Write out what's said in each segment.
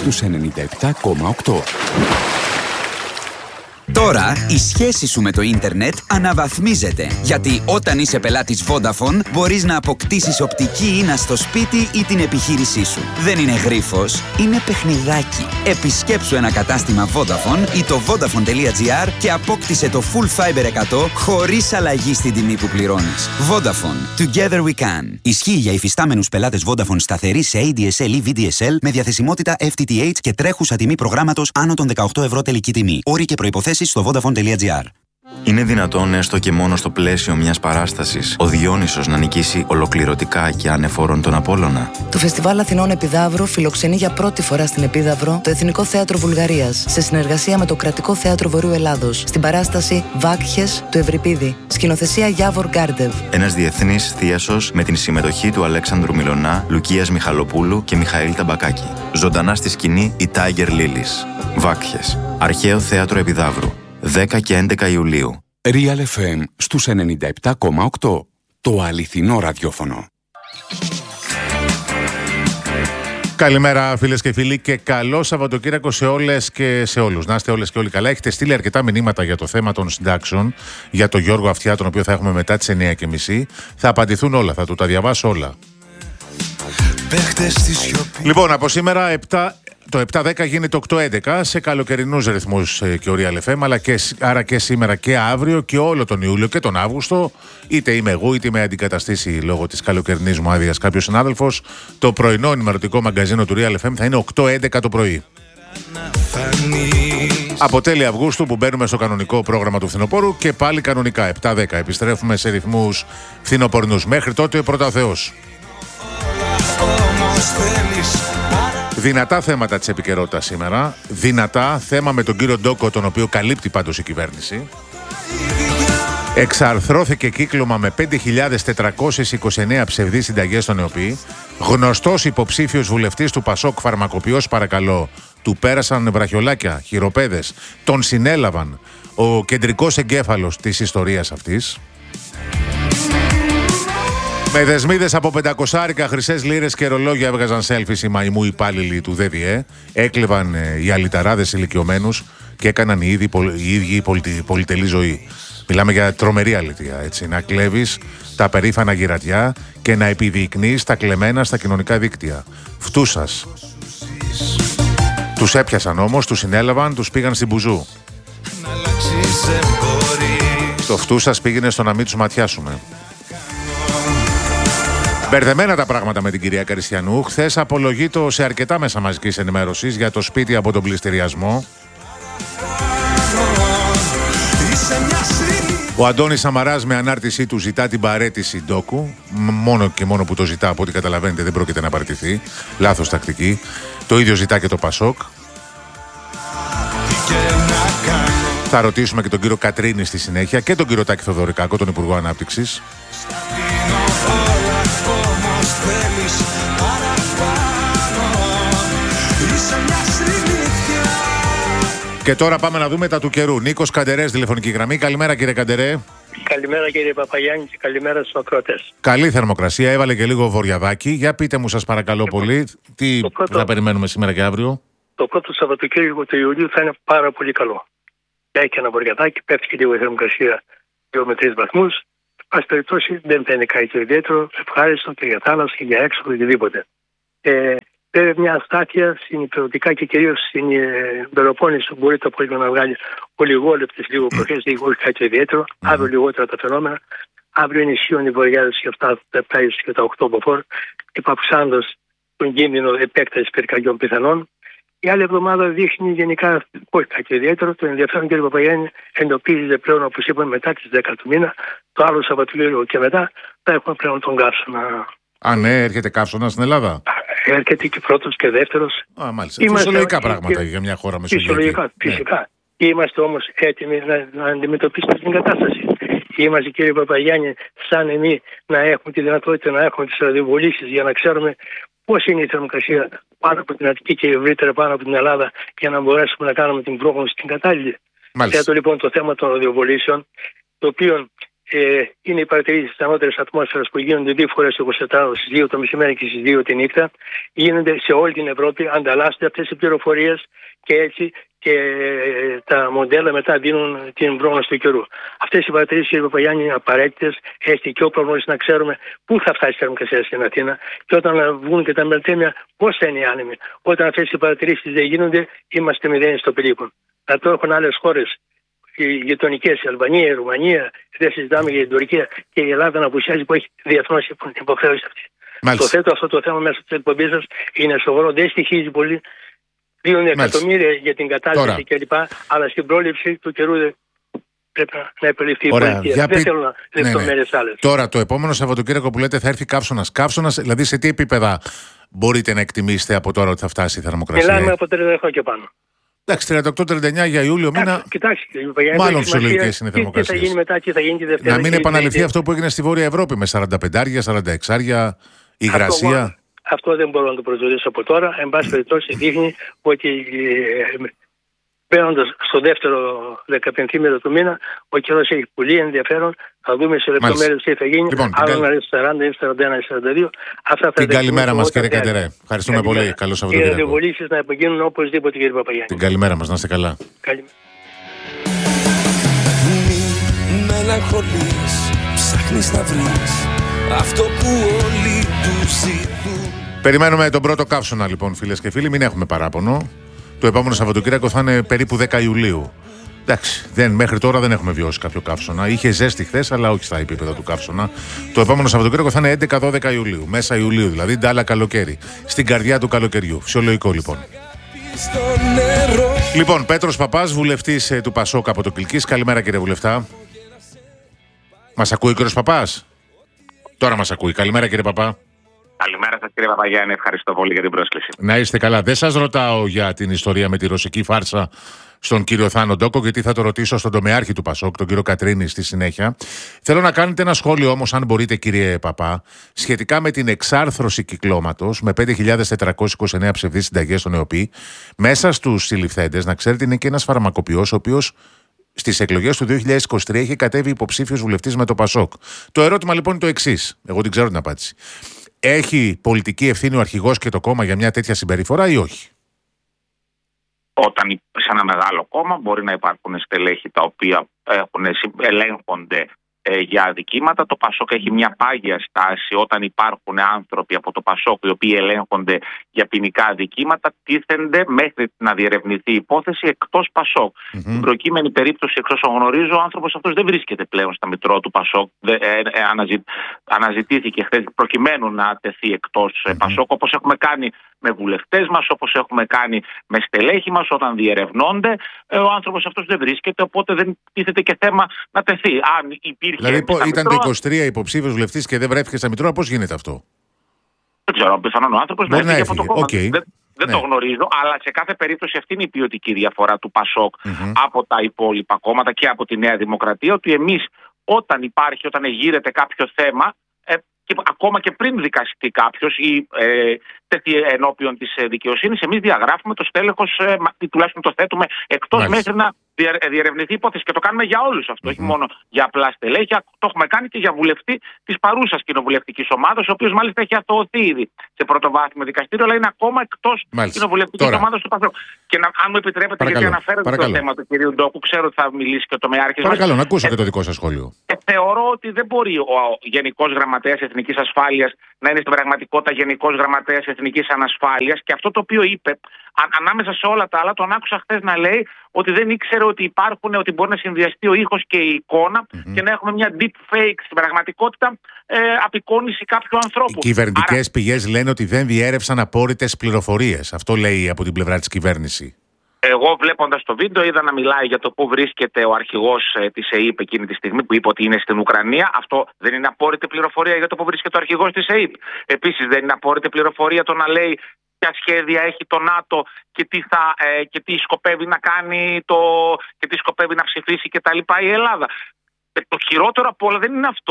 στους 97,8. Τώρα η σχέση σου με το ίντερνετ αναβαθμίζεται. Γιατί όταν είσαι πελάτης Vodafone μπορείς να αποκτήσεις οπτική ίνα στο σπίτι ή την επιχείρησή σου. Δεν είναι γρίφος, είναι παιχνιδάκι. Επισκέψου ένα κατάστημα Vodafone ή το Vodafone.gr και απόκτησε το Full Fiber 100 χωρίς αλλαγή στην τιμή που πληρώνεις. Vodafone. Together we can. Ισχύει για υφιστάμενους πελάτες Vodafone σταθερή σε ADSL ή VDSL με διαθεσιμότητα FTTH και τρέχουσα τιμή προγράμματος άνω των 18 ευρώ τελική τιμή. Όροι και προϋποθέσεις στο Vodafone.gr. Είναι δυνατόν έστω και μόνο στο πλαίσιο μιας παράστασης ο Διόνυσος να νικήσει ολοκληρωτικά και ανεφόρον τον Απόλλωνα? Το Φεστιβάλ Αθηνών Επιδαύρου φιλοξενεί για πρώτη φορά στην Επίδαυρο το Εθνικό Θέατρο Βουλγαρίας σε συνεργασία με το Κρατικό Θέατρο Βορείου Ελλάδος στην παράσταση Βάκχες του Ευρυπίδη, σκηνοθεσία Γιάβορ Γκάρντεβ. Ένας διεθνής θίασος με την συμμετοχή του Αλέξανδρου Μιλωνά, Λουκίας Μιχαλοπούλου και Μιχαήλ Ταμπακάκη. Ζωντανά στη σκηνή η Tiger Lilies. Βάκχες. Αρχαίο Θέατρο Επιδαύρου. 10 και 11 Ιουλίου. Real FM στους 97,8. Το αληθινό ραδιόφωνο. Καλημέρα φίλες και φίλοι και καλό Σαββατοκύριακο σε όλες και σε όλους. Να είστε όλες και όλοι καλά. Έχετε στείλει αρκετά μηνύματα για το θέμα των συντάξεων, για τον Γιώργο Αυτιά, τον οποίο θα έχουμε μετά τις 9:30. Θα απαντηθούν όλα, θα του τα διαβάσω όλα. Λοιπόν, από σήμερα το 7-10 γίνεται 8-11 σε καλοκαιρινούς ρυθμούς και ο Real FM, αλλά άρα και σήμερα και αύριο και όλο τον Ιούλιο και τον Αύγουστο, είτε είμαι εγώ είτε με αντικαταστήσει λόγω της καλοκαιρινής μου άδειας κάποιος συνάδελφος, το πρωινό ενημερωτικό μαγκαζίνο του Real FM θα είναι 8-11 το πρωί. Από τέλη Αυγούστου που μπαίνουμε στο κανονικό πρόγραμμα του φθινοπόρου και πάλι κανονικά 7-10 επιστρέφουμε σε ρυθμούς φθινοπορνούς. Μέχρι τότε πρώτα ο Θεός. Δυνατά θέματα της επικαιρότητας σήμερα. Δυνατά θέμα με τον κύριο Ντόκο, τον οποίο καλύπτει πάντως η κυβέρνηση. Εξαρθρώθηκε κύκλωμα με 5.429 ψευδείς συνταγές στον ΕΟΠΗ. Γνωστός υποψήφιος βουλευτής του Πασόκ φαρμακοποιός, παρακαλώ, του πέρασαν βραχιολάκια, χειροπέδες, τον συνέλαβαν. Ο κεντρικός εγκέφαλος της ιστορίας αυτής. Με δεσμίδες από 500 χρυσές λίρες και ρολόγια έβγαζαν selfies οι μαϊμού υπάλληλοι του ΔΔΕ, έκλεβαν οι αλυταράδες ηλικιωμένους και έκαναν οι ίδιοι πολυτελή ζωή. Μιλάμε για τρομερή αλήθεια, έτσι. Να κλέβεις τα περήφανα γυρατιά και να επιδεικνύεις τα κλεμμένα στα κοινωνικά δίκτυα. Φτούσας. Τους έπιασαν όμως, τους συνέλαβαν, τους πήγαν στην Μπουζού. Το φτούσας πήγαινε στο να μην τους ματιάσουμε. Μπερδεμένα τα πράγματα με την κυρία Καριστιανού. Χθες απολογείτο σε αρκετά μέσα μαζικής ενημέρωσης για το σπίτι από τον πληστηριασμό. Ο Αντώνης Σαμαράς με ανάρτησή του ζητά την παραίτηση Ντόκου. Μόνο και μόνο που το ζητά, από ό,τι καταλαβαίνετε, δεν πρόκειται να παραιτηθεί. Λάθος τακτική. Το ίδιο ζητά και το Πασόκ. Θα ρωτήσουμε και τον κύριο Κατρίνη στη συνέχεια και τον κύριο Τάκη Θεοδωρικάκο, τον Υπουργό Ανάπτυξης. Και τώρα πάμε να δούμε τα του καιρού. Νίκος Καντερές, τηλεφωνική γραμμή. Καλημέρα κύριε Καντερέ. Καλημέρα κύριε Παπαγιάννη και καλημέρα στους ακροατές. Καλή θερμοκρασία, έβαλε και λίγο βορειαδάκι. Για πείτε μου σας παρακαλώ πολύ, τι θα περιμένουμε σήμερα και αύριο. Το πρώτο Σαββατοκύριακο του Ιουλίου θα είναι πάρα πολύ καλό. Έχει και ένα βορειαδάκι, πέφτει και λίγο η θερμοκρασία 2 με 3 βαθμούς. Πάση περιπτώσει δεν θα είναι κάτι ιδιαίτερο, ευχάριστο και για θάλασσα και για έξοδο και οτιδήποτε. Βέβαια μια αστάθεια συνυπηρετικά και κυρίως στην Πελοπόννησο μπορεί το απόγευμα να βγάλει ολιγόλεπτες λίγο προχές, λίγο όχι κάτι ιδιαίτερο. Αύριο λιγότερα τα φαινόμενα. Αύριο ενισχύουν οι βορειάδες και αυτά τα 7 και τα 8 μποφόρ και παυξάντως τον κίνδυνο επέκτασης πυρκαγιών πιθανών. Η άλλη εβδομάδα δείχνει γενικά όχι κάτι ιδιαίτερο. Το ενδιαφέρον, κύριε Παπαγιάννη, εντοπίζεται πλέον, όπως είπαμε, μετά τις 10 του μήνα. Το άλλο Σαββατοκύριακο και μετά θα έχουμε πλέον τον καύσωνα. Α, ναι, έρχεται καύσωνα στην Ελλάδα. Έρχεται και πρώτος και δεύτερος. Α, μάλιστα. Φυσιολογικά πράγματα για μια χώρα μεσογειακή. Φυσικά. Ναι. Είμαστε όμως έτοιμοι να αντιμετωπίσουμε την κατάσταση. Είμαστε, κύριε Παπαγιάννη, σαν εμείς να έχουμε τη δυνατότητα να έχουμε τις ραδιοβολήσεις για να ξέρουμε πώς είναι η θερμοκρασία πάνω από την Αττική και ευρύτερα πάνω από την Ελλάδα για να μπορέσουμε να κάνουμε την πρόγνωση την κατάλληλη. Θέτω λοιπόν το θέμα των ραδιοβολήσεων, το οποίο είναι οι παρατηρήσεις της ανώτερης ατμόσφαιρας που γίνονται 2 φορές 24 ώρες, στις 2 το μεσημέρι και στις 2 τη νύχτα. Γίνονται σε όλη την Ευρώπη, ανταλλάσσονται αυτές οι πληροφορίες και έτσι και τα μοντέλα μετά δίνουν την πρόγνωση του καιρού. Αυτές οι παρατηρήσεις, κύριε Παπαγιάννη, είναι απαραίτητες, έστει και ο προγνώστης να ξέρουμε πού θα φτάσει η θερμοκρασία στην Αθήνα και όταν βγουν και τα μελτέμια, πώς θα είναι οι άνεμοι. Όταν αυτές οι παρατηρήσεις δεν γίνονται, είμαστε μηδένοι στο πηλίκον. Να το έχουν άλλες χώρες. Οι γειτονικές, η Αλβανία, η Ρουμανία, δεν συζητάμε για την Τουρκία και η Ελλάδα να απουσιάζει που έχει διεθνώς υποχρέωση αυτή. Μάλιστα. Το θέτω αυτό το θέμα μέσα στην εκπομπή σας, είναι σοβαρό, δεν στοιχίζει πολύ. Δίνουν εκατομμύρια για την κατάσταση κλπ. Αλλά στην πρόληψη του καιρού πρέπει να επιληφθεί η πολιτεία. Δεν θέλω να λεπτομέρειες άλλες. Τώρα, το επόμενο Σαββατοκύριακο που λέτε θα έρθει καύσωνας. Καύσωνας, δηλαδή σε τι επίπεδα μπορείτε να εκτιμήσετε από τώρα ότι θα φτάσει η θερμοκρασία? Μιλάμε από 38 και πάνω. Εντάξει, 38-39 για Ιούλιο μήνα. Κοιτάξτε, μάλλον φυσιολογικές είναι οι θερμοκρασίες. Τι θα γίνει μετά, τι θα γίνει τη Δευτέρα. Να μην επαναληφθεί αυτό που έγινε στη Βόρεια Ευρώπη με 45, 46, υγρασία. Αυτό δεν μπορώ να το προσδιορίσω από τώρα. Εν πάση περιπτώσει, δείχνει ότι μπαίνοντας στο δεύτερο 15ήμερο του μήνα, ο καιρός έχει πολύ ενδιαφέρον. Θα δούμε σε λεπτομέρειες τι θα γίνει. Λοιπόν, άλλο να είναι 40, 41, 42. Αυτά θα την καλημέρα μας, κύριε Κατερέ. Ευχαριστούμε πολύ. Καλό Σαββατοκύριακο. Και οι διαβολήσεις να γίνουν οπωσδήποτε, κύριε Παπαγιάννη. Την καλημέρα μας, να είστε καλά. Καλημέρα. Μη μελαγχολείς, ψάχνεις να βρεις αυτό που όλοι τους ζητούν. Περιμένουμε τον πρώτο καύσωνα, λοιπόν, φίλες και φίλοι. Μην έχουμε παράπονο. Το επόμενο Σαββατοκύριακο θα είναι περίπου 10 Ιουλίου. Εντάξει, μέχρι τώρα δεν έχουμε βιώσει κάποιο καύσωνα. Είχε ζέστη χθες, αλλά όχι στα επίπεδα του καύσωνα. Το επόμενο Σαββατοκύριακο θα είναι 11-12 Ιουλίου. Μέσα Ιουλίου δηλαδή, ντάλα καλοκαίρι. Στην καρδιά του καλοκαιριού. Φυσιολογικό λοιπόν. Λοιπόν, Πέτρος Παπάς, βουλευτής του Πασόκ από το Κιλκής. Καλημέρα, κύριε βουλευτά. Μας ακούει ο κύριος Παπάς? Τώρα μας ακούει. Καλημέρα, κύριε Παπά. Καλημέρα σας, κύριε Παπαγιάννη. Ευχαριστώ πολύ για την πρόσκληση. Να είστε καλά. Δεν σας ρωτάω για την ιστορία με τη ρωσική φάρσα στον κύριο Θάνο Ντόκο, γιατί θα το ρωτήσω στον τομεάρχη του Πασόκ, τον κύριο Κατρίνη, στη συνέχεια. Θέλω να κάνετε ένα σχόλιο όμως, αν μπορείτε, κύριε Παπά, σχετικά με την εξάρθρωση κυκλώματος με 5.429 ψευδείς συνταγές στον ΕΟΠΗ. Μέσα στους συλληφθέντες, να ξέρετε, είναι και ένας φαρμακοποιός, ο οποίος στις εκλογές του 2023 είχε κατέβει υποψήφιος βουλευτής με το Πασόκ. Το ερώτημα λοιπόν είναι το εξής. Εγώ δεν ξέρω την απάντηση. Έχει πολιτική ευθύνη ο αρχηγός και το κόμμα για μια τέτοια συμπεριφορά ή όχι? Όταν σε ένα μεγάλο κόμμα μπορεί να υπάρχουν στελέχη τα οποία ελέγχονται για αδικήματα. Το Πασόκ έχει μια πάγια στάση όταν υπάρχουν άνθρωποι από το Πασόκ οι οποίοι ελέγχονται για ποινικά αδικήματα, τίθενται μέχρι να διερευνηθεί η υπόθεση εκτός Πασόκ. Στην προκείμενη περίπτωση, εξ όσων γνωρίζω, ο άνθρωπος αυτός δεν βρίσκεται πλέον στα μητρώα του Πασόκ. Αναζητήθηκε χθες προκειμένου να τεθεί εκτός Πασόκ, όπως έχουμε κάνει με βουλευτές μας, όπως έχουμε κάνει με στελέχη μας όταν διερευνώνται. Ο άνθρωπος αυτός δεν βρίσκεται, οπότε δεν τίθεται και θέμα να τεθεί. Αν υπήρχε. Δηλαδή, ήταν το 23 υποψήφιος βουλευτής και δεν βρέθηκε στα μητρώα, πώς γίνεται αυτό? Δεν ξέρω, πιθανόν ο άνθρωπος να έφυγε από το κόμμα. Okay. Δεν το γνωρίζω, αλλά σε κάθε περίπτωση αυτή είναι η ποιοτική διαφορά του Πασόκ από τα υπόλοιπα κόμματα και από τη Νέα Δημοκρατία, ότι εμείς όταν εγείρεται κάποιο θέμα, και ακόμα και πριν δικαστεί κάποιος ή τεθεί ενώπιον της δικαιοσύνης, εμείς διαγράφουμε το στέλεχος, τουλάχιστον το θέτουμε εκτός μέχρι να διερευνηθεί η υπόθεση. Και το κάνουμε για όλους αυτό, όχι μόνο για απλά στελέχη. Το έχουμε κάνει και για βουλευτή της παρούσας κοινοβουλευτικής ομάδας, ο οποίος μάλιστα έχει αθωωωθεί ήδη σε πρωτοβάθμιο δικαστήριο, αλλά είναι ακόμα εκτός κοινοβουλευτικής ομάδας του Πασόκ. Και αν μου επιτρέπετε, γιατί αναφέρετε το θέμα του κυρίου Ντόκου, ξέρω ότι θα μιλήσει και ο τομεάρχης. Παρακαλώ, να ακούσω και το δικό σας σχόλιο. Θεωρώ ότι δεν μπορεί ο Γενικός Γραμματέας Εθνικής Ασφάλειας να είναι στην πραγματικότητα Γενικός Γραμματέας Εθνικής Ανασφάλειας, και αυτό το οποίο είπε, ανάμεσα σε όλα τα άλλα, τον άκουσα χθες να λέει ότι δεν ήξερε ότι ότι μπορεί να συνδυαστεί ο ήχος και η εικόνα και να έχουμε μια deep fake στην πραγματικότητα απεικόνιση κάποιου ανθρώπου. Οι κυβερνητικές πηγές λένε ότι δεν διέρευσαν απόρριτες πληροφορίες. Αυτό λέει από την πλευρά της κυβέρνηση. Εγώ βλέποντας το βίντεο είδα να μιλάει για το πού βρίσκεται ο αρχηγός της ΕΕΠ εκείνη τη στιγμή, που είπε ότι είναι στην Ουκρανία. Αυτό δεν είναι απόρριτη πληροφορία για το πού βρίσκεται ο αρχηγός της ΕΕΠ? Επίσης δεν είναι απόρριτη πληροφορία το να λέει ποια σχέδια έχει το ΝΑΤΟ και τι σκοπεύει να κάνει και τι σκοπεύει να ψηφίσει κτλ. Η Ελλάδα. Το χειρότερο από όλα δεν είναι αυτό.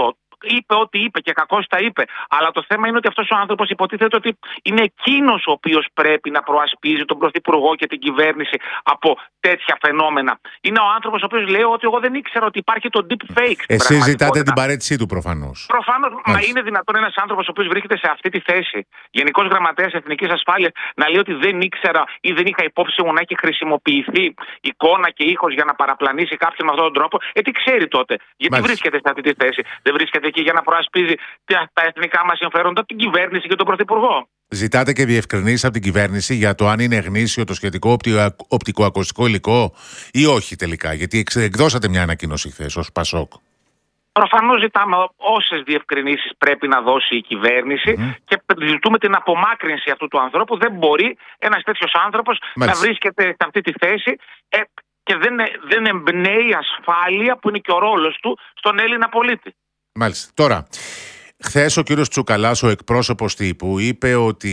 είπε ό,τι είπε και κακώς τα είπε. Αλλά το θέμα είναι ότι αυτός ο άνθρωπος υποτίθεται ότι είναι εκείνος ο οποίος πρέπει να προασπίζει τον Πρωθυπουργό και την κυβέρνηση από τέτοια φαινόμενα. Είναι ο άνθρωπος ο οποίος λέει ότι εγώ δεν ήξερα ότι υπάρχει το deep fake. Εσείς ζητάτε την παρέτησή του προφανώς. Προφανώς, μα είναι δυνατόν ένας άνθρωπος ο οποίος βρίσκεται σε αυτή τη θέση, Γενικός Γραμματέας Εθνικής Ασφάλειας, να λέει ότι δεν ήξερα ή δεν είχα υπόψη μου να έχει χρησιμοποιηθεί εικόνα και ήχος για να παραπλανήσει κάποιον με αυτόν τον τρόπο? Τι ξέρει τότε? Γιατί βρίσκεται σε αυτή τη θέση? Δεν βρίσκεται εκεί για να προασπίζει τα εθνικά μας συμφέροντα, την κυβέρνηση και τον Πρωθυπουργό? Ζητάτε και διευκρινήσεις από την κυβέρνηση για το αν είναι γνήσιο το σχετικό οπτικοακουστικό υλικό ή όχι τελικά? Γιατί εκδώσατε μια ανακοίνωση χθες ως Πασόκ. Προφανώς ζητάμε όσες διευκρινήσεις πρέπει να δώσει η κυβέρνηση και ζητούμε την απομάκρυνση αυτού του ανθρώπου. Δεν μπορεί ένας τέτοιος άνθρωπος να βρίσκεται σε αυτή τη θέση και δεν εμπνέει ασφάλεια που είναι και ο ρόλος του στον Έλληνα πολίτη. Μάλιστα. Τώρα, χθες ο κύριος Τσουκαλάς, ο εκπρόσωπος τύπου, είπε ότι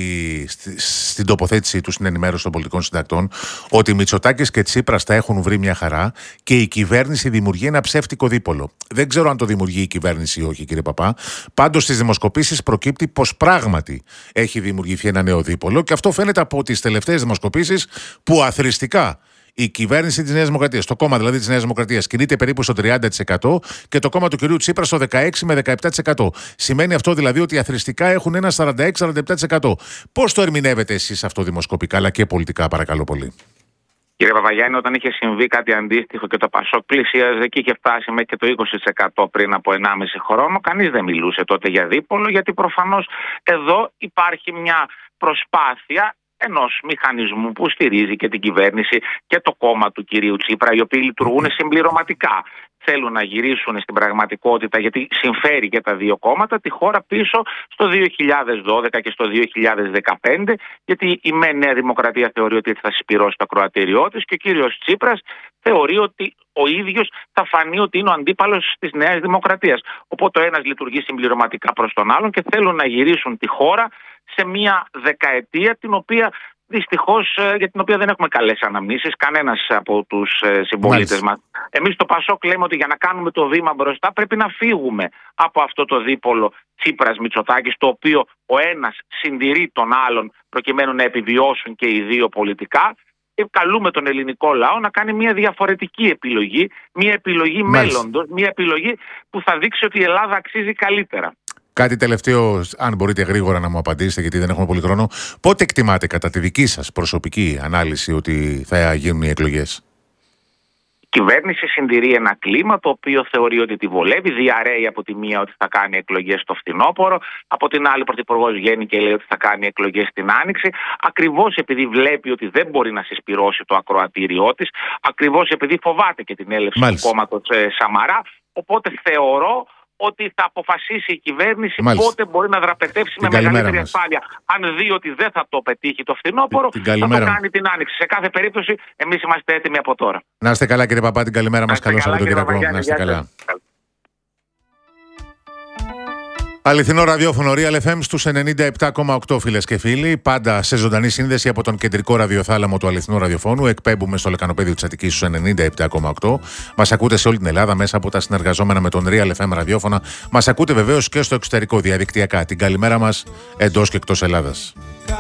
στην τοποθέτησή του στην ενημέρωση των πολιτικών συντακτών ότι Μητσοτάκης και Τσίπρας τα έχουν βρει μια χαρά και η κυβέρνηση δημιουργεί ένα ψεύτικο δίπολο. Δεν ξέρω αν το δημιουργεί η κυβέρνηση ή όχι, κύριε Παπά. Πάντως στις δημοσκοπήσεις προκύπτει πως πράγματι έχει δημιουργηθεί ένα νέο δίπολο και αυτό φαίνεται από τις τελευταίες δημοσκοπήσεις που αθροιστικά η κυβέρνηση της Νέας Δημοκρατίας, το κόμμα δηλαδή της Νέας Δημοκρατίας, κινείται περίπου στο 30% και το κόμμα του κυρίου Τσίπρα στο 16 με 17%. Σημαίνει αυτό δηλαδή ότι αθροιστικά έχουν ένα 46-47%. Πώς το ερμηνεύετε εσείς αυτό δημοσκοπικά αλλά και πολιτικά, παρακαλώ πολύ? Κύριε Παπαγιάννη, όταν είχε συμβεί κάτι αντίστοιχο και το Πασόκ πλησίαζε και είχε φτάσει μέχρι και το 20% πριν από 1,5 χρόνο, κανείς δεν μιλούσε τότε για δίπολο, γιατί προφανώς εδώ υπάρχει μια προσπάθεια ενός μηχανισμού που στηρίζει και την κυβέρνηση και το κόμμα του κυρίου Τσίπρα, οι οποίοι λειτουργούν συμπληρωματικά. Θέλουν να γυρίσουν στην πραγματικότητα, γιατί συμφέρει και τα δύο κόμματα, τη χώρα πίσω στο 2012 και στο 2015, γιατί η Νέα Δημοκρατία θεωρεί ότι θα συσπυρώσει το ακροατήριό της και ο κύριος Τσίπρας θεωρεί ότι ο ίδιος θα φανεί ότι είναι ο αντίπαλος της Νέας Δημοκρατίας. Οπότε ο ένας λειτουργεί συμπληρωματικά προς τον άλλον και θέλουν να γυρίσουν τη χώρα σε μια δεκαετία την οποία δυστυχώς για την οποία δεν έχουμε καλές αναμνήσεις κανένας από τους συμπολίτες μας. Εμείς στο Πασόκ λέμε ότι για να κάνουμε το βήμα μπροστά πρέπει να φύγουμε από αυτό το δίπολο Τσίπρας-Μητσοτάκης, το οποίο ο ένας συντηρεί τον άλλον προκειμένου να επιβιώσουν και οι δύο πολιτικά. Και καλούμε τον ελληνικό λαό να κάνει μια διαφορετική επιλογή, μια επιλογή μέλλοντος, μια επιλογή που θα δείξει ότι η Ελλάδα αξίζει καλύτερα. Κάτι τελευταίο, αν μπορείτε γρήγορα να μου απαντήσετε, γιατί δεν έχουμε πολύ χρόνο. Πότε εκτιμάτε κατά τη δική σας προσωπική ανάλυση ότι θα γίνουν οι εκλογές? Η κυβέρνηση συντηρεί ένα κλίμα το οποίο θεωρεί ότι τη βολεύει. Διαρρέει από τη μία ότι θα κάνει εκλογές στο φθινόπωρο, από την άλλη ο Πρωθυπουργός βγαίνει και λέει ότι θα κάνει εκλογές στην Άνοιξη. Ακριβώς επειδή βλέπει ότι δεν μπορεί να συσπυρώσει το ακροατήριό της, ακριβώς επειδή φοβάται και την έλευση του κόμματος Σαμαρά. Οπότε θεωρώ ότι θα αποφασίσει η κυβέρνηση πότε μπορεί να δραπετεύσει με μεγαλύτερη ασφάλεια. Αν δει ότι δεν θα το πετύχει το φθινόπωρο, θα το κάνει την Άνοιξη. Σε κάθε περίπτωση, εμείς είμαστε έτοιμοι από τώρα. Να είστε καλά, κύριε Παπά, την καλημέρα μας. Καλώς Σαββατοκύριακο. Να είστε καλά. Αληθινό ραδιόφωνο Real FM στους 97,8, φίλες και φίλοι. Πάντα σε ζωντανή σύνδεση από τον κεντρικό ραδιοθάλαμο του αληθινού ραδιοφώνου. Εκπέμπουμε στο λεκανοπέδιο της Αττικής στους 97,8. Μας ακούτε σε όλη την Ελλάδα μέσα από τα συνεργαζόμενα με τον Real FM ραδιόφωνα. Μας ακούτε βεβαίως και στο εξωτερικό διαδικτυακά. Την καλημέρα μας εντός και εκτός Ελλάδας.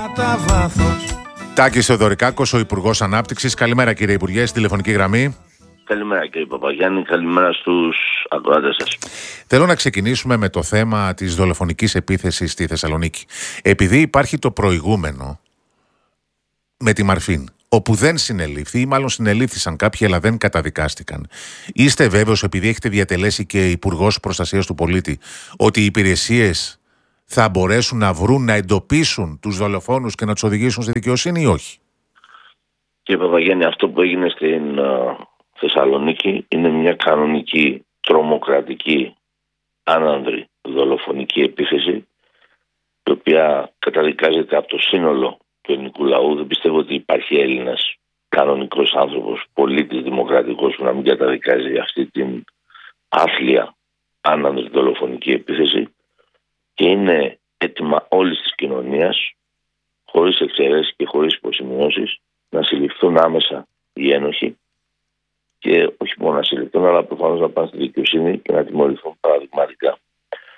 Τάκης Θεοδωρικάκος, ο Υπουργός Ανάπτυξης. Καλημέρα, κύριε Υπουργέ, στη τηλεφωνική γραμμή. Καλημέρα, κύριε Παπαγιάννη, καλημέρα στους ακροατές σας. Θέλω να ξεκινήσουμε με το θέμα της δολοφονικής επίθεσης στη Θεσσαλονίκη. Επειδή υπάρχει το προηγούμενο με τη Μαρφίν, όπου δεν συνελήφθη ή μάλλον συνελήφθησαν κάποιοι αλλά δεν καταδικάστηκαν, είστε βέβαιος, επειδή έχετε διατελέσει και Υπουργός Προστασίας του Πολίτη, ότι οι υπηρεσίες θα μπορέσουν να βρουν, να εντοπίσουν τους δολοφόνους και να τους οδηγήσουν στη δικαιοσύνη ή όχι? Κύριε Παπαγιάννη, αυτό που έγινε στην Θεσσαλονίκη είναι μια κανονική τρομοκρατική άνανδρη δολοφονική επίθεση, η οποία καταδικάζεται από το σύνολο του ελληνικού λαού. Δεν πιστεύω ότι υπάρχει Έλληνας κανονικός άνθρωπος, πολίτης δημοκρατικός, που να μην καταδικάζει αυτή την άθλια άνανδρη δολοφονική επίθεση, και είναι έτοιμα όλης της κοινωνίας, χωρίς εξαιρέσεις και χωρίς υποσημειώσεις, να συλληφθούν άμεσα οι ένοχοι, και όχι μόνο να συλληφθούν, αλλά προφανώς να πάνε στη δικαιοσύνη και να τιμωρηθούν παραδειγματικά.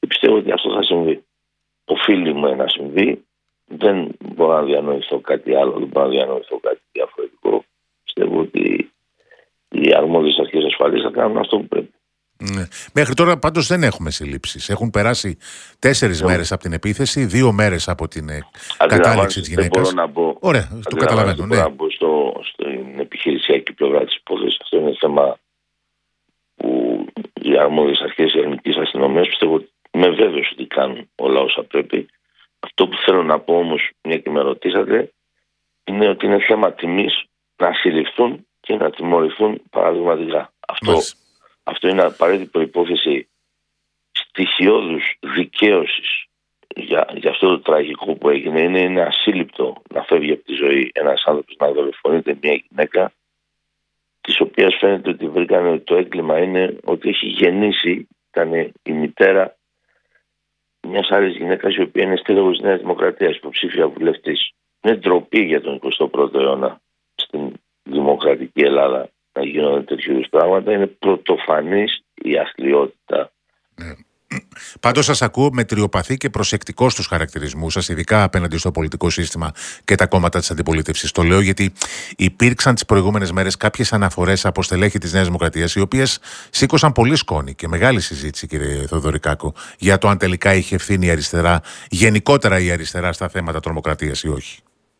Και πιστεύω ότι αυτό θα συμβεί. Οφείλει μου να συμβεί. Δεν μπορώ να διανοηθώ κάτι άλλο, δεν μπορώ να διανοηθώ κάτι διαφορετικό. Πιστεύω ότι οι αρμόδιες αρχές ασφαλείας θα κάνουν αυτό που πρέπει. Ναι. Μέχρι τώρα πάντως δεν έχουμε συλλήψεις. Έχουν περάσει 4 μέρες από την επίθεση, 2 μέρες από την κατάληξη της γυναίκας. Δεν μπορώ να μπω, ωραία, το καταλαβαίνω. Δεν μπορώ να μπω στην επιχειρησιακή πλευρά της υπόθεσης. Αυτό είναι θέμα που οι αρμόδιες αρχές της ελληνικής αστυνομίας πιστεύω ότι είμαι βέβαιος ότι κάνουν όλα όσα πρέπει. Αυτό που θέλω να πω όμως, μια και με ρωτήσατε, είναι ότι είναι θέμα τιμής να συλληφθούν και να τιμωρηθούν παραδειγματικά. Αυτό είναι απαραίτητη προϋπόθεση στοιχειώδους δικαίωσης για αυτό το τραγικό που έγινε. Είναι ασύλληπτο να φεύγει από τη ζωή ένας άνθρωπος, να δολοφονείται μια γυναίκα, της οποίας φαίνεται ότι βρήκανε ότι το έγκλημα είναι ότι έχει γεννήσει, ήταν η μητέρα μιας άλλης γυναίκας η οποία είναι στέλεχος της Νέας Δημοκρατίας, υποψήφια βουλευτής. Είναι ντροπή για τον 21ο αιώνα στην δημοκρατική Ελλάδα να γίνονται τέτοιου είδους πράγματα. Είναι πρωτοφανής η αστλιότητα. Πάντως σας ακούω μετριοπαθή και προσεκτικό στους χαρακτηρισμούς σας, ειδικά απέναντι στο πολιτικό σύστημα και τα κόμματα της αντιπολίτευσης. Το λέω γιατί υπήρξαν τις προηγούμενες μέρες κάποιες αναφορές από στελέχη της Νέας Δημοκρατίας, οι οποίες σήκωσαν πολύ σκόνη και μεγάλη συζήτηση, κύριε Θοδωρικάκο, για το αν τελικά είχε ευθύνη η αριστερά, γενικότερα η αριστερά, στα θέματα τρομοκρατίας ή όχι.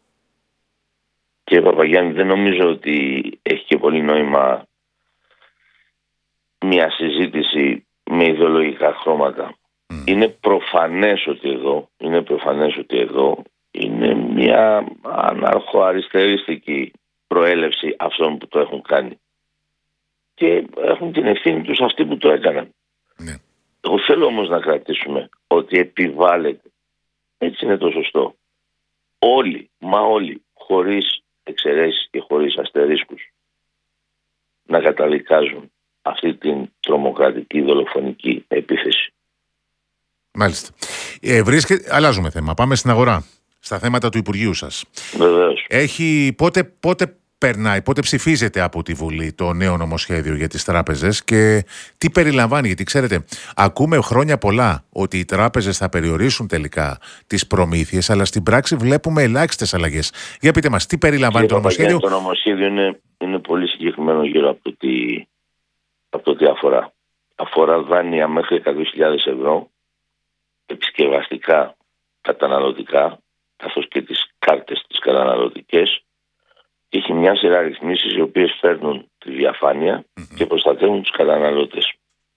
Κύριε Παπαγιάννη, δεν νομίζω ότι έχει και πολύ νόημα μια συζήτηση με ιδεολογικά χρώματα. Είναι προφανές ότι εδώ είναι μια αναρχοαριστεριστική προέλευση αυτών που το έχουν κάνει. Και έχουν την ευθύνη τους αυτοί που το έκαναν. Ναι. Εγώ θέλω όμως να κρατήσουμε ότι επιβάλλεται, έτσι είναι το σωστό, όλοι, χωρίς εξαιρέσεις και χωρίς αστερίσκους, να καταδικάζουν αυτή την τρομοκρατική δολοφονική επίθεση. Μάλιστα. Αλλάζουμε θέμα. Πάμε στην αγορά. Στα θέματα του Υπουργείου σας. Βεβαίως. Πότε περνάει, πότε ψηφίζεται από τη Βουλή το νέο νομοσχέδιο για τις τράπεζες και τι περιλαμβάνει? Γιατί ξέρετε, ακούμε χρόνια πολλά ότι οι τράπεζες θα περιορίσουν τελικά τις προμήθειες, αλλά στην πράξη βλέπουμε ελάχιστες αλλαγές. Για πείτε μας, τι περιλαμβάνει το νομοσχέδιο? Το νομοσχέδιο είναι πολύ συγκεκριμένο γύρω από το τι αφορά. Αφορά δάνεια μέχρι 100.000 ευρώ, επισκευαστικά καταναλωτικά, καθώς και τις κάρτες τις καταναλωτικές. Έχει μια σειρά ρυθμίσεις οι οποίες φέρνουν τη διαφάνεια και προστατεύουν τους καταναλώτες.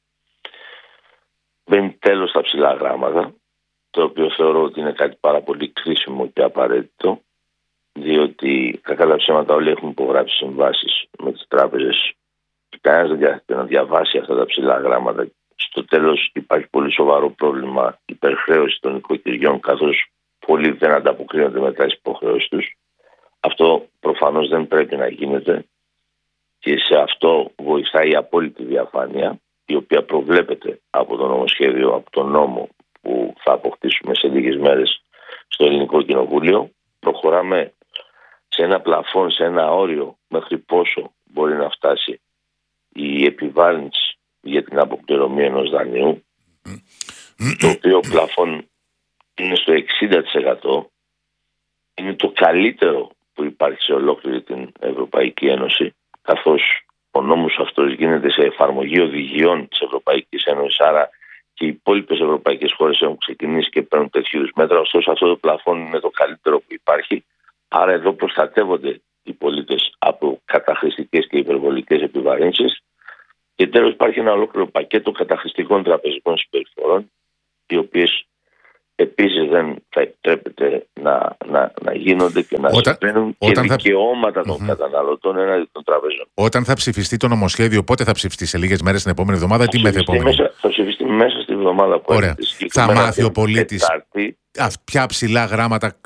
Μπαίνει τέλος στα ψηλά γράμματα, το οποίο θεωρώ ότι είναι κάτι πάρα πολύ κρίσιμο και απαραίτητο, διότι κακά τα ψέματα όλοι έχουν υπογράψει συμβάσεις με τις τράπεζες και κανένας δεν διάθεται να διαβάσει αυτά τα ψηλά γράμματα. Στο τέλος υπάρχει πολύ σοβαρό πρόβλημα υπερχρέωση των οικοκυριών, καθώς πολλοί δεν ανταποκρίνονται μετά τις υποχρεώσεις τους. Αυτό προφανώς δεν πρέπει να γίνεται και σε αυτό βοηθάει η απόλυτη διαφάνεια, η οποία προβλέπεται από το νομοσχέδιο, από τον νόμο που θα αποκτήσουμε σε λίγες μέρες στο Ελληνικό Κοινοβούλιο. Προχωράμε σε ένα πλαφόν, σε ένα όριο μέχρι πόσο μπορεί να φτάσει η επιβάρυνση για την αποπληρωμή ενός δανείου, το οποίο πλαφόν είναι στο 60%. Είναι το καλύτερο που υπάρχει σε ολόκληρη την Ευρωπαϊκή Ένωση, καθώς ο νόμος αυτός γίνεται σε εφαρμογή οδηγιών της Ευρωπαϊκής Ένωσης, άρα και οι υπόλοιπες ευρωπαϊκές χώρες έχουν ξεκινήσει και παίρνουν τέτοιου είδους μέτρα. Ωστόσο, αυτό το πλαφόν είναι το καλύτερο που υπάρχει. Άρα, εδώ προστατεύονται οι πολίτες από καταχρηστικές και υπερβολικές επιβαρύνσεις. Και τέλος, υπάρχει ένα ολόκληρο πακέτο καταχρηστικών τραπεζικών συμπεριφορών, οι οποίες επίσης δεν θα επιτρέπεται να γίνονται και να συμβαίνουν και δικαιώματα των καταναλωτών έναντι των τραπεζών. Όταν θα ψηφιστεί το νομοσχέδιο, πότε θα ψηφιστεί? Σε λίγες μέρες, την επόμενη εβδομάδα, τι μεθεπόμενη? Θα ψηφιστεί μέσα στη εβδομάδα που έρχεται. Θα μάθει ο πολίτης ποια ψηλά γράμματα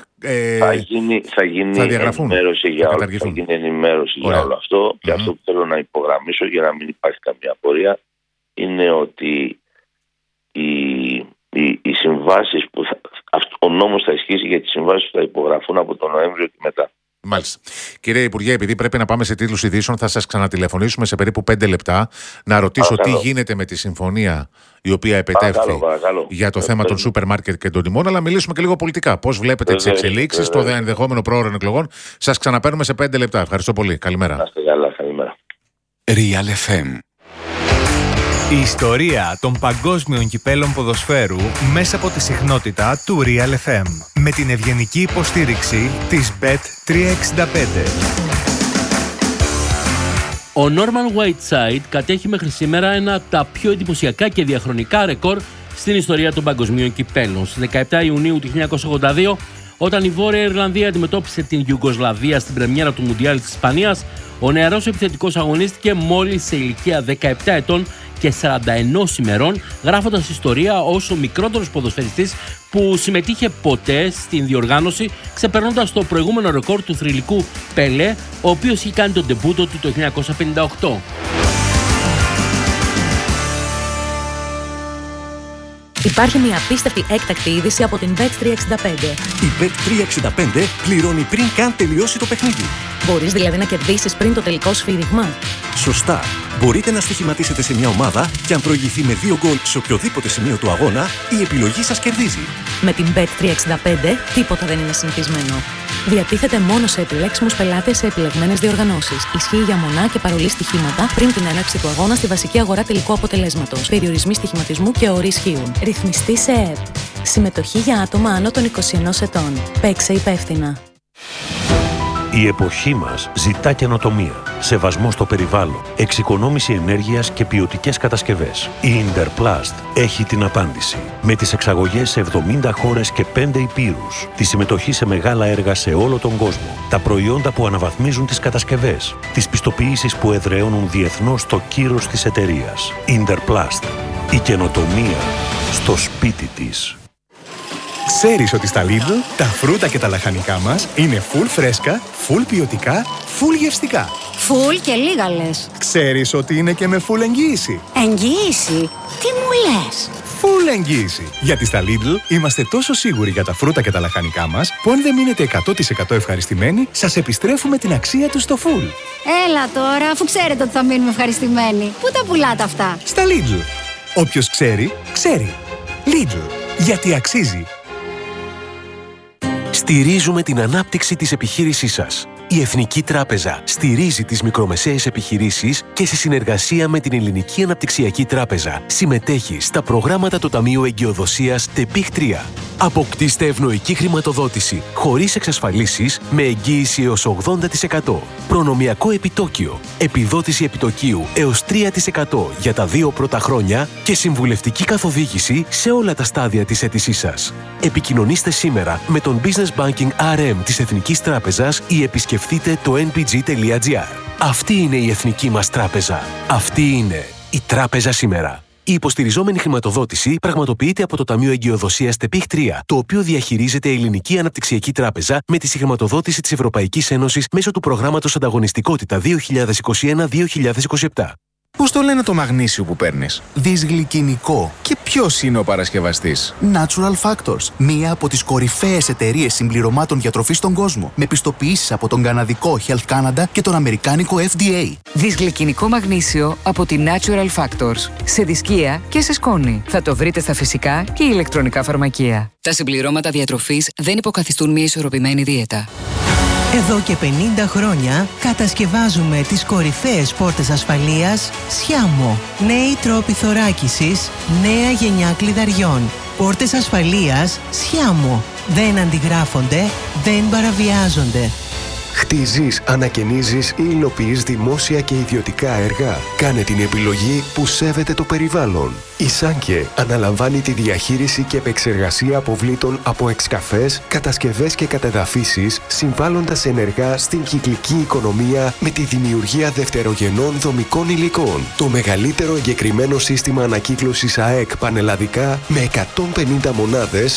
θα γίνει ενημέρωση για όλο αυτό. Και αυτό που θέλω να υπογραμμίσω, για να μην υπάρχει καμία απορία, είναι ότι οι συμβάσεις ο νόμος θα ισχύσει για τις συμβάσεις που θα υπογραφούν από τον Νοέμβριο και μετά. Μάλιστα. Κύριε Υπουργέ, επειδή πρέπει να πάμε σε τίτλους ειδήσεων, θα σας ξανατηλεφωνήσουμε σε περίπου 5 λεπτά να ρωτήσω τι γίνεται με τη συμφωνία η οποία επετεύχθη για το θέμα των σούπερ μάρκετ και των τιμών, αλλά μιλήσουμε και λίγο πολιτικά. Πώς βλέπετε τις εξελίξεις, το ενδεχόμενο πρόωρο εκλογών. Σας ξαναπαίρνουμε σε 5 λεπτά. Ευχαριστώ πολύ. Καλημέρα. Να είστε καλά, καλημέρα. Real FM. Η ιστορία των παγκόσμιων κυπέλων ποδοσφαίρου μέσα από τη συχνότητα του Real FM. Με την ευγενική υποστήριξη της Bet365. Ο Norman Whiteside κατέχει μέχρι σήμερα ένα από τα πιο εντυπωσιακά και διαχρονικά ρεκόρ στην ιστορία των παγκοσμίων κυπέλων. Στις 17 Ιουνίου του 1982, όταν η Βόρεια Ιρλανδία αντιμετώπισε την Ιουγκοσλαβία στην πρεμιέρα του Μουντιάλ της Ισπανίας, ο νεαρός επιθετικός αγωνίστηκε μόλις σε ηλικία 17 ετών και 41 ημερών, γράφοντας ιστορία ως ο μικρότερος ποδοσφαιριστής που συμμετείχε ποτέ στην διοργάνωση, ξεπερνώντας το προηγούμενο ρεκόρ του θρυλικού Πελέ, ο οποίος είχε κάνει τον ντεμπούτο του το 1958. Υπάρχει μια απίστευτη έκτακτη είδηση από την Bet365. Η Bet365 πληρώνει πριν καν τελειώσει το παιχνίδι. Μπορείς δηλαδή να κερδίσεις πριν το τελικό σφύριγμα. Σωστά. Μπορείτε να στοιχηματίσετε σε μια ομάδα και αν προηγηθεί με 2 γκολ σε οποιοδήποτε σημείο του αγώνα, η επιλογή σας κερδίζει. Με την Bet365 τίποτα δεν είναι συνηθισμένο. Διατίθεται μόνο σε επιλέξιμους πελάτες σε επιλεγμένες διοργανώσεις. Ισχύει για μονά και παρολί στοιχήματα πριν την έναρξη του αγώνα στη βασική αγορά τελικού αποτελέσματος. Περιορισμοί στοιχηματισμού και όροι ισχύουν. Ρυθμιστή σε ΕΕΠ. Συμμετοχή για άτομα άνω των 21 ετών. Παίξε υπεύθυνα. Η εποχή μας ζητά καινοτομία, σεβασμό στο περιβάλλον, εξοικονόμηση ενέργειας και ποιοτικές κατασκευές. Η Interplast έχει την απάντηση. Με τις εξαγωγές σε 70 χώρες και 5 υπήρους, τη συμμετοχή σε μεγάλα έργα σε όλο τον κόσμο, τα προϊόντα που αναβαθμίζουν τις κατασκευές, τις πιστοποιήσεις που εδραιώνουν διεθνώς το κύρος της εταιρείας. Interplast. Η καινοτομία στο σπίτι της. Ξέρεις ότι στα Lidl τα φρούτα και τα λαχανικά μας είναι full φρέσκα, full ποιοτικά, full γευστικά. Full και λίγα λες. Ξέρεις ότι είναι και με full εγγύηση. Εγγύηση? Τι μου λες? Full εγγύηση. Γιατί στα Lidl είμαστε τόσο σίγουροι για τα φρούτα και τα λαχανικά μας που αν δεν μείνετε 100% ευχαριστημένοι, σας επιστρέφουμε την αξία τους στο full. Έλα τώρα, αφού ξέρετε ότι θα μείνουμε ευχαριστημένοι. Πού τα πουλάτε αυτά? Στα Lidl. Όποιος ξέρει, ξέρει. Lidl. Γιατί αξίζει. Στηρίζουμε την ανάπτυξη της επιχείρησής σας. Η Εθνική Τράπεζα στηρίζει τις μικρομεσαίες επιχειρήσεις και σε συνεργασία με την Ελληνική Αναπτυξιακή Τράπεζα συμμετέχει στα προγράμματα του Ταμείου Εγκυοδοσίας ΤΕΠΙΧ 3. Αποκτήστε ευνοϊκή χρηματοδότηση χωρίς εξασφαλίσεις με εγγύηση έως 80%. Προνομιακό επιτόκιο, επιδότηση επιτοκίου έως 3% για τα 2 πρώτα χρόνια και συμβουλευτική καθοδήγηση σε όλα τα στάδια της αίτησής σας. Επικοινωνήστε σήμερα με τον Business Banking RM της Εθνικής Τράπεζας ή επισκεφτείτε το nbg.gr. Αυτή είναι η Εθνική μας Τράπεζα. Αυτή είναι η Τράπεζα σήμερα. Η υποστηριζόμενη χρηματοδότηση πραγματοποιείται από το Ταμείο Εγκυοδοσίας ΤΕΠΙΧ 3, το οποίο διαχειρίζεται η Ελληνική Αναπτυξιακή Τράπεζα με τη συγχρηματοδότηση της Ευρωπαϊκής Ένωσης μέσω του προγράμματος Ανταγωνιστικότητα 2021-2027. Πώς το λένε το μαγνήσιο που παίρνεις? Δυσγλυκινικό. Και ποιος είναι ο παρασκευαστής? Natural Factors. Μία από τις κορυφαίες εταιρείες συμπληρωμάτων διατροφής στον κόσμο. Με πιστοποιήσεις από τον καναδικό Health Canada και τον αμερικάνικο FDA. Δυσγλυκινικό μαγνήσιο από τη Natural Factors. Σε δισκία και σε σκόνη. Θα το βρείτε στα φυσικά και ηλεκτρονικά φαρμακεία. Τα συμπληρώματα διατροφής δεν υποκαθιστούν μια ισορροπημένη δίαιτα. Εδώ και 50 χρόνια κατασκευάζουμε τις κορυφαίες πόρτες ασφαλείας Sciamo. Νέοι τρόποι θωράκισης, νέα γενιά κλειδαριών. Πόρτες ασφαλείας Sciamo. Δεν αντιγράφονται, δεν παραβιάζονται. Χτίζεις, ανακαινίζεις ή υλοποιείς δημόσια και ιδιωτικά έργα. Κάνε την επιλογή που σέβεται το περιβάλλον. Η Σάνκε αναλαμβάνει τη διαχείριση και επεξεργασία αποβλήτων από εξκαφές, κατασκευές και κατεδαφίσεις, συμβάλλοντας ενεργά στην κυκλική οικονομία με τη δημιουργία δευτερογενών δομικών υλικών. Το μεγαλύτερο εγκεκριμένο σύστημα ανακύκλωσης ΑΕΚ πανελλαδικά με 150 μονάδες